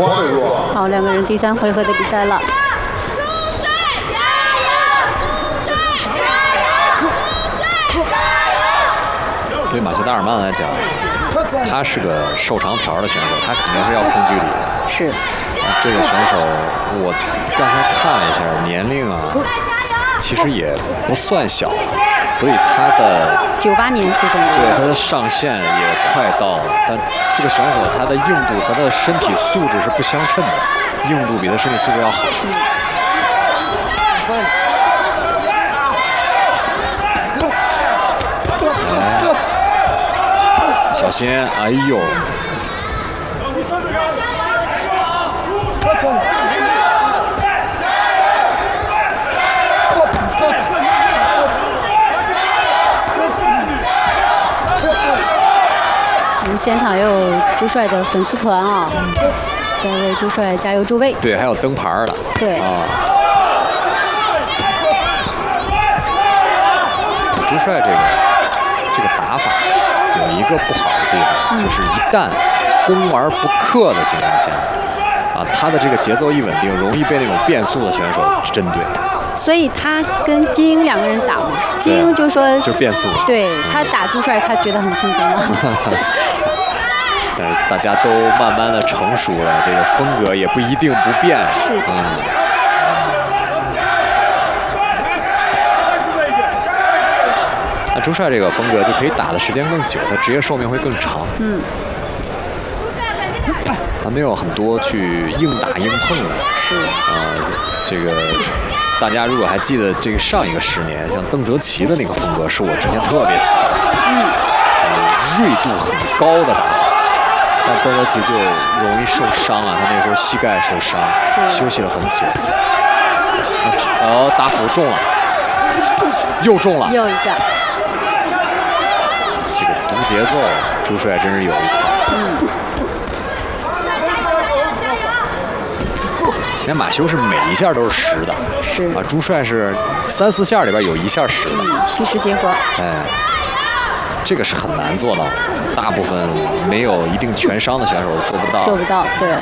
好，两个人第3回合的比赛了。 对马修·达尔曼来讲，他是个瘦长条的选手，他肯定是要控距离的。 是。 这个选手，我刚才看了一下年龄啊，其实也不算小，所以他的 98年出生的， 对他的上限也快到了。但这个选手他的硬度和他的身体素质是不相称的，硬度比他身体素质要好。小心！哎呦！ 我们现场也有朱帅的粉丝团啊，在为朱帅加油助威。 对，还有灯牌的。 对。 啊。朱帅这个打法有一个不好的地方，就是一旦攻而不克的情况下，啊，他的这个节奏一稳定，容易被那种变速的选手针对。 所以他跟金英2个人打嘛，金英就说就变速， 对他打朱帅，他觉得很轻松嘛。 但是大家都慢慢的成熟了，这个风格也不一定不变。 是。 那朱帅这个风格就可以打的时间更久，他职业寿命会更长。他没有很多去硬打硬碰的。 是。 这个大家如果还记得这个上一个10年，像邓泽奇的那个风格，是我之前特别喜欢的。锐度很高的打法。但邓泽奇就容易受伤啊，他那时候膝盖受伤，休息了很久。打斧中了，又中了， 又一下。 这个读节奏，朱帅真是有一套。你看马修是每一下都是实的， 是啊，朱帅是3、4下里边有1下实的， 虚实结合。 哎，这个是很难做到的，大部分没有一定全伤的选手做不到。 做不到，对。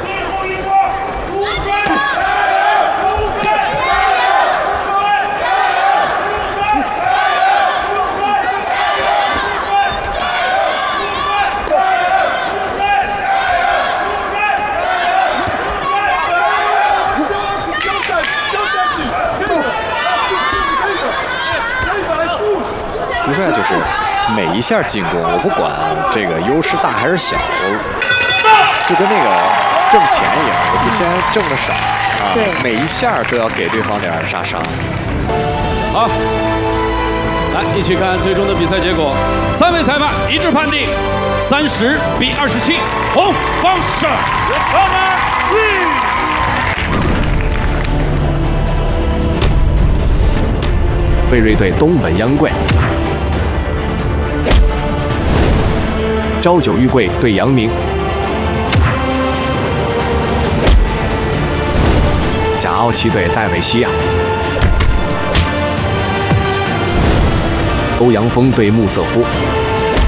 朱帅就是每一下进攻，我不管这个优势大还是小，我就跟那个挣钱一样，我不先挣的少啊，每一下都要给对方点杀伤。 好，来一起看最终的比赛结果，3位裁判一致判定30比27，红方胜。 卫锐队东本央贵，朝九玉贵对杨明，贾奥奇对戴维西亚，欧阳锋对穆瑟夫。